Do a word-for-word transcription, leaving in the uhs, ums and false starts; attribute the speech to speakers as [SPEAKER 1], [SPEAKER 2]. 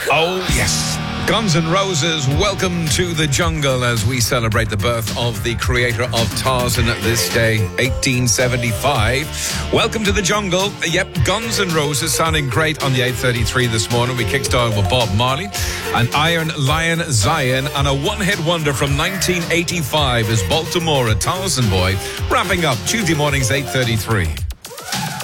[SPEAKER 1] Oh, yes. Guns N' Roses, welcome to the jungle as we celebrate the birth of the creator of Tarzan this day, eighteen seventy-five. Welcome to the jungle. Yep, Guns N' Roses sounding great on the eight thirty-three this morning. We kickstarted with Bob Marley and Iron Lion Zion, and a one-hit wonder from nineteen eighty-five is Baltimore, a Tarzan Boy, wrapping up Tuesday morning's eight thirty-three.